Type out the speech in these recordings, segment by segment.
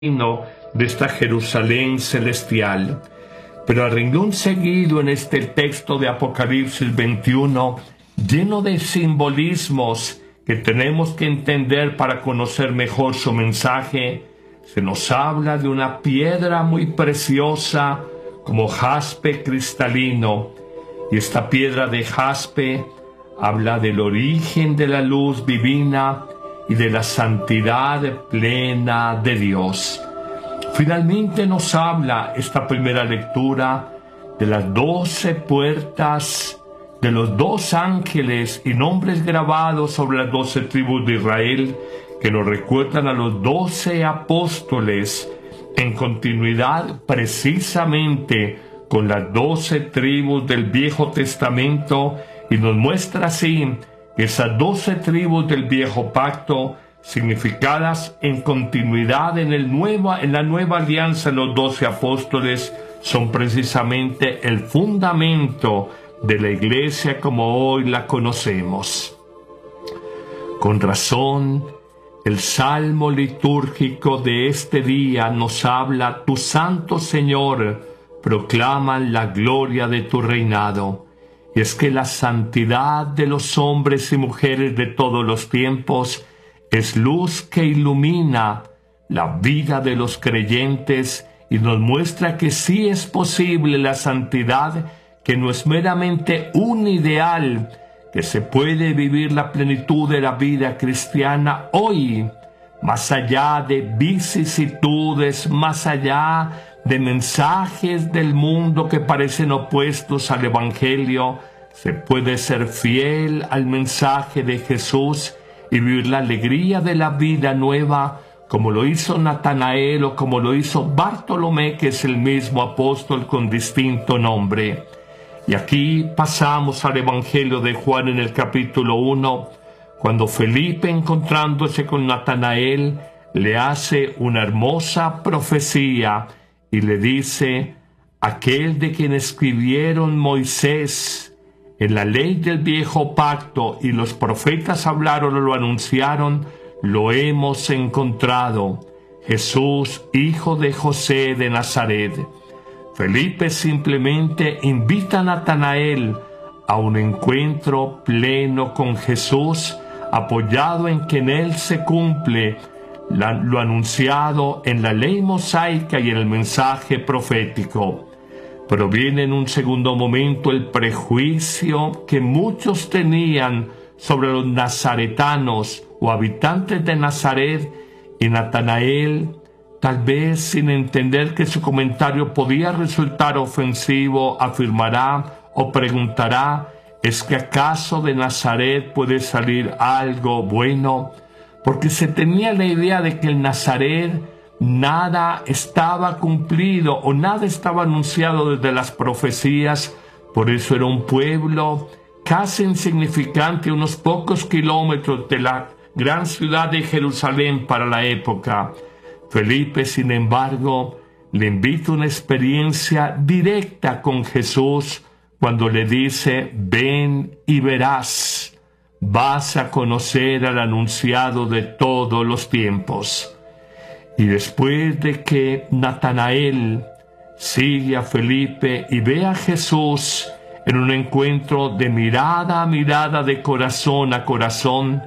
de esta Jerusalén celestial. Pero al renglón seguido en este texto de Apocalipsis 21, lleno de simbolismos que tenemos que entender para conocer mejor su mensaje, se nos habla de una piedra muy preciosa como jaspe cristalino. Y esta piedra de jaspe habla del origen de la luz divina y de la santidad plena de Dios. Finalmente nos habla esta primera lectura de las 12 puertas, de los 2 ángeles y nombres grabados sobre las 12 tribus de Israel, que nos recuerdan a los 12 apóstoles, en continuidad precisamente con las 12 tribus del Viejo Testamento, y nos muestra así que esas 12 tribus del Viejo Pacto, significadas en continuidad en la nueva alianza, los 12 apóstoles, son precisamente el fundamento de la iglesia como hoy la conocemos. Con razón, el salmo litúrgico de este día nos habla: tu santo Señor proclaman la gloria de tu reinado. Y es que la santidad de los hombres y mujeres de todos los tiempos es luz que ilumina la vida de los creyentes y nos muestra que sí es posible la santidad, que no es meramente un ideal, que se puede vivir la plenitud de la vida cristiana hoy, más allá de vicisitudes, más allá de mensajes del mundo que parecen opuestos al Evangelio. Se puede ser fiel al mensaje de Jesús y vivir la alegría de la vida nueva, como lo hizo Natanael o como lo hizo Bartolomé, que es el mismo apóstol con distinto nombre. Y aquí pasamos al Evangelio de Juan en el capítulo 1, cuando Felipe, encontrándose con Natanael, le hace una hermosa profecía y le dice: aquel de quien escribieron Moisés en la ley del viejo pacto y los profetas hablaron o lo anunciaron, lo hemos encontrado, Jesús, hijo de José de Nazaret. Felipe simplemente invita a Natanael a un encuentro pleno con Jesús, apoyado en que en él se cumple lo anunciado en la ley mosaica y en el mensaje profético. Pero viene en un segundo momento el prejuicio que muchos tenían sobre los nazaretanos o habitantes de Nazaret, y Natanael, tal vez sin entender que su comentario podía resultar ofensivo, afirmará o preguntará: ¿es que acaso de Nazaret puede salir algo bueno? Porque se tenía la idea de que en Nazaret nada estaba cumplido o nada estaba anunciado desde las profecías. Por eso era un pueblo casi insignificante, unos pocos kilómetros de la gran ciudad de Jerusalén para la época. Felipe, sin embargo, le invita a una experiencia directa con Jesús cuando le dice: ven y verás, vas a conocer al anunciado de todos los tiempos. Y después de que Natanael sigue a Felipe y ve a Jesús en un encuentro de mirada a mirada, de corazón a corazón,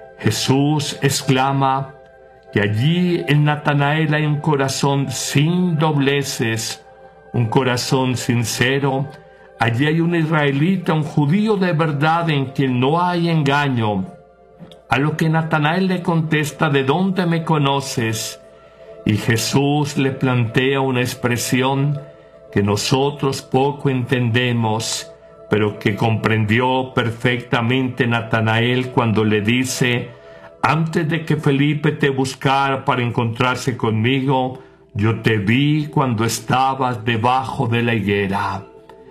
Jesús exclama que allí en Natanael hay un corazón sin dobleces, un corazón sincero. Allí hay un israelita, un judío de verdad en quien no hay engaño. A lo que Natanael le contesta: ¿de dónde me conoces? Y Jesús le plantea una expresión que nosotros poco entendemos, pero que comprendió perfectamente Natanael cuando le dice: antes de que Felipe te buscara para encontrarse conmigo, yo te vi cuando estabas debajo de la higuera.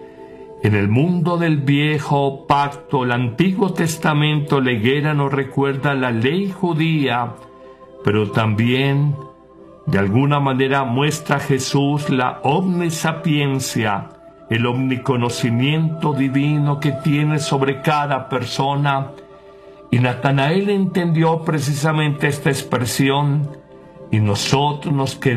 En el mundo del viejo pacto, el Antiguo Testamento, la higuera nos recuerda la ley judía, pero también de alguna manera muestra a Jesús la omnisapiencia, el omniconocimiento divino que tiene sobre cada persona. Y Natanael entendió precisamente esta expresión y nosotros nos quedamos